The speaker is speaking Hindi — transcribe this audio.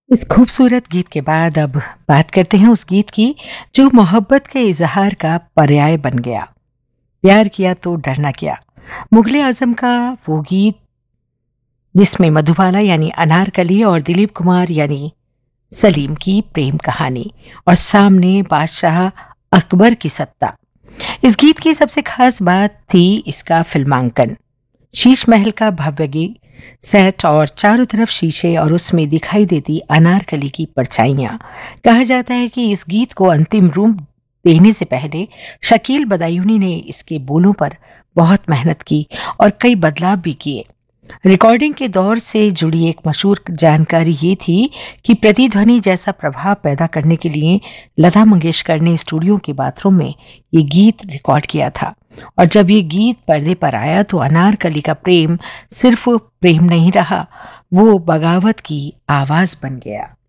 इस खूबसूरत गीत के बाद अब बात करते हैं उस गीत की जो मोहब्बत के इजहार का पर्याय बन गया। प्यार किया तो डरना क्या। मुगले आजम का वो गीत जिसमें मधुबाला यानी अनारकली और दिलीप कुमार यानी सलीम की प्रेम कहानी और सामने बादशाह अकबर की सत्ता। इस गीत की सबसे खास बात थी इसका फिल्मांकन। शीश महल का भव्य सेट और चारों तरफ शीशे और उसमें दिखाई देती अनारकली की परछाइयां। कहा जाता है कि इस गीत को अंतिम रूप देने से पहले शकील बदायूनी ने इसके बोलों पर बहुत मेहनत की और कई बदलाव भी किए। रिकॉर्डिंग के दौर से जुड़ी एक मशहूर जानकारी ये थी कि प्रतिध्वनि जैसा प्रभाव पैदा करने के लिए लता मंगेशकर ने स्टूडियो के बाथरूम में ये गीत रिकॉर्ड किया था। और जब ये गीत पर्दे पर आया तो अनारकली का प्रेम सिर्फ प्रेम नहीं रहा, वो बगावत की आवाज बन गया।